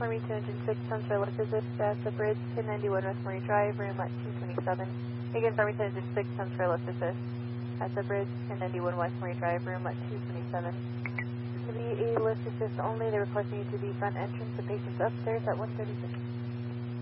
Army 206, Sunshine Lift Assist at the bridge, 1091 West Murray Drive, room at 227. Again, Army 206, Sunshine Lift Assist at the bridge, 1091 West Murray Drive, room at 227. To be a lift assist only, they're requesting you to the front entrance, the patient's upstairs at 136.